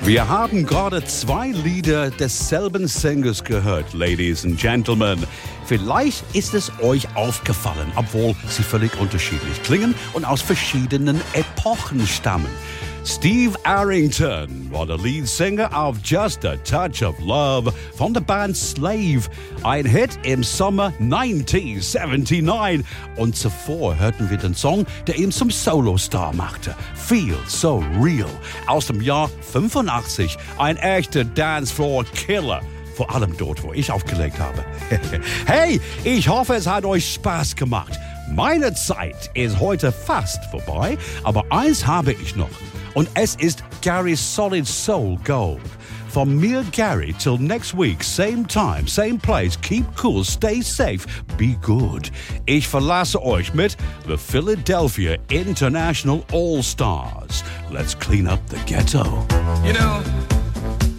Wir haben gerade 2 Lieder desselben Singers gehört, Ladies and Gentlemen. Vielleicht ist es euch aufgefallen, obwohl sie völlig unterschiedlich klingen und aus verschiedenen Epochen stammen. Steve Arrington war der Leadsänger auf Just a Touch of Love von der Band Slave. Ein Hit im Sommer 1979. Und zuvor hörten wir den Song, der ihn zum Solostar machte. Feel So Real aus dem Jahr 85. Ein echter Dancefloor-Killer. Vor allem dort, wo ich aufgelegt habe. Hey, ich hoffe, es hat euch Spaß gemacht. Meine Zeit ist heute fast vorbei, aber eins habe ich noch. Und es ist Gary's Solid Soul Gold. From mir, Gary, till next week, same time, same place. Keep cool, stay safe, be good. Ich verlasse euch mit the Philadelphia International All-Stars. Let's clean up the ghetto. You know,